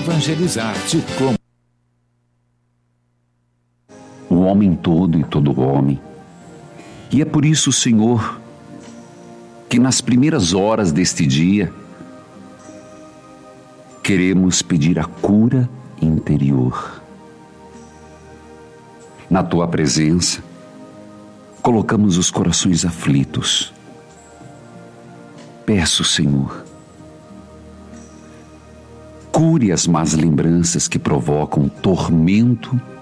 evangelizar-te como o homem todo e todo homem. E é por isso, Senhor, que nas primeiras horas deste dia queremos pedir a cura interior. Na Tua presença, colocamos os corações aflitos. Peço, Senhor, cure as más lembranças que provocam tormento